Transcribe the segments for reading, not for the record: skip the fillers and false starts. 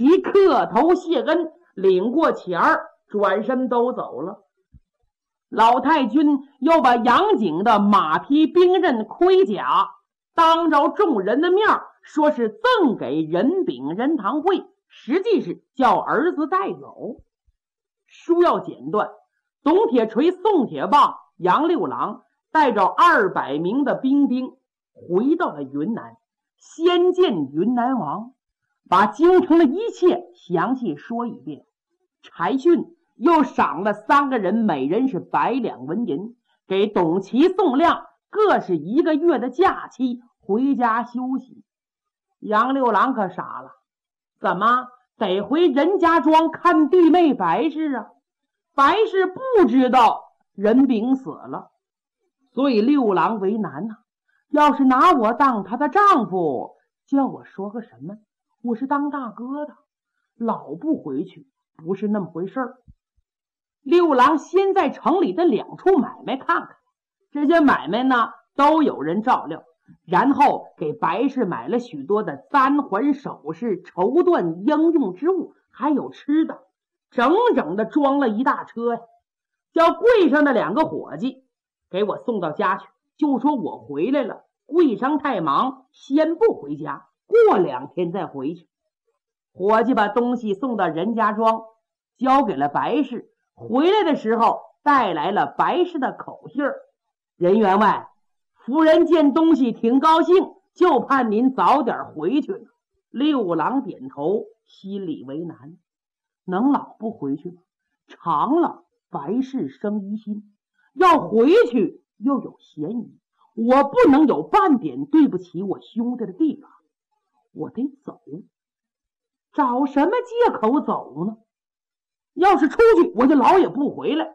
齐磕头谢恩，领过钱儿，转身都走了。老太君又把杨景的马匹兵刃盔甲当着众人的面说是赠给任炳任堂会，实际是叫儿子带走。书要简短，董铁锤、宋铁棒、杨六郎带着200名的兵丁回到了云南，先见云南王，把京城的一切详细说一遍。柴逊又赏了3个人，每人是100两纹银，给董齐、宋亮各是1个月的假期，回家休息。杨六郎可傻了，怎么得回任家庄看弟妹白氏啊？白氏不知道任炳死了，所以六郎为难啊。要是拿我当他的丈夫，叫我说个什么？我是当大哥的，老不回去不是那么回事儿。六郎先在城里的2处买卖看看，这些买卖呢都有人照料，然后给白氏买了许多的簪环首饰、绸缎应用之物，还有吃的，整整的装了一大车呀。叫柜上的2个伙计给我送到家去，就说我回来了，柜上太忙，先不回家，过2天再回去。伙计把东西送到任家庄，交给了白氏，回来的时候带来了白氏的口信儿：任员外，夫人见东西挺高兴，就盼您早点回去呢。六郎点头，心里为难，能老不回去吗？长了白氏生疑心，要回去又有嫌疑，我不能有半点对不起我兄弟的地方，我得走。找什么借口走呢？要是出去，我就老也不回来。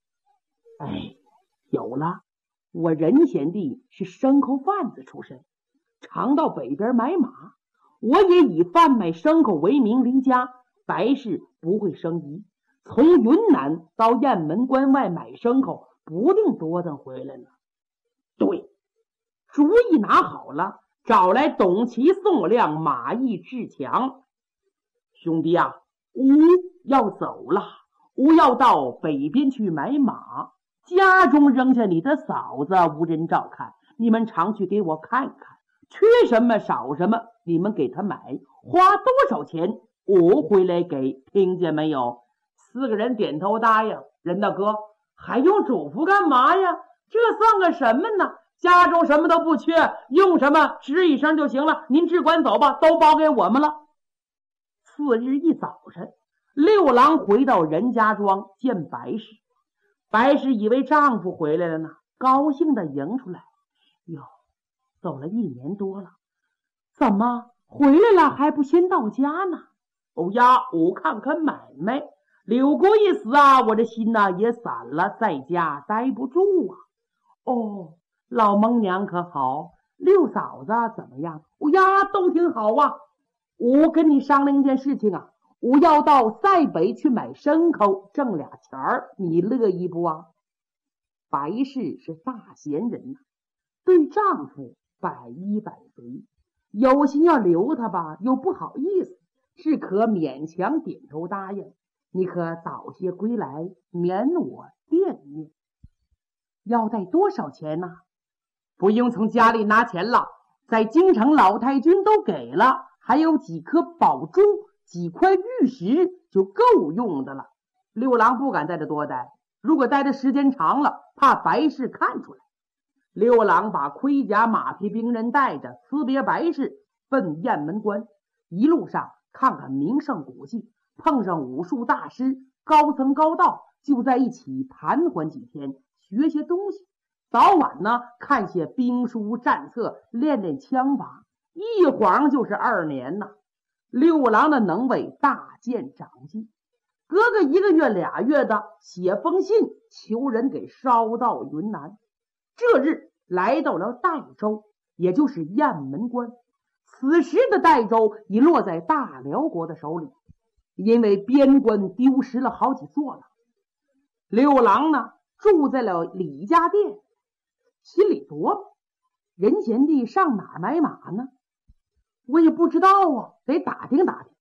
有了，我任贤弟是牲口贩子出身，常到北边买马，我也以贩卖牲口为名离家，白氏不会生疑。从云南到雁门关外买牲口，不定多等回来呢。对，主意拿好了，找来董齐、宋亮、马邑、志强。兄弟啊，吾要走了，吾要到北边去买马，家中扔下你的嫂子无人照看，你们常去给我看看，缺什么少什么你们给他买，花多少钱我回来给，听见没有？4个人点头答应。任大哥，还用嘱咐干嘛呀？这算个什么呢？家中什么都不缺，用什么吱一声就行了，您只管走吧，都包给我们了。4日一早晨，六郎回到任家庄见白氏，白氏以为丈夫回来了呢，高兴地迎出来。哟，走了1年多了，怎么回来了还不先到家呢？我看看买卖，柳国一死啊，我这心也散了，在家待不住啊。老蒙娘可好？六嫂子怎么样？都挺好啊。我跟你商量一件事情啊，我要到塞北去买牲口，挣俩钱儿，你乐意不啊？白氏是大贤人呐，对丈夫百依百随，有心要留他吧，又不好意思，只可勉强点头答应。你可早些归来，免我惦念。要带多少钱呢？不用从家里拿钱了，在京城老太君都给了，还有几颗宝珠，几块玉石就够用的了。六郎不敢在这多待，如果待的时间长了，怕白氏看出来。六郎把盔甲马匹兵刃带着，辞别白氏，奔雁门关。一路上看看名胜古迹，碰上武术大师，高僧高道，就在一起盘桓几天，学些东西。早晚呢，看些兵书战策，练练枪法，一晃就是2年呢。六郎的能为大见长进，隔个1个月2月的写封信求人给捎到云南。这日来到了代州，也就是雁门关。此时的代州已落在大辽国的手里，因为边关丢失了好几座了。六郎呢，住在了李家店，心里琢磨，任贤弟上哪儿买马呢？我也不知道啊，得打听打听。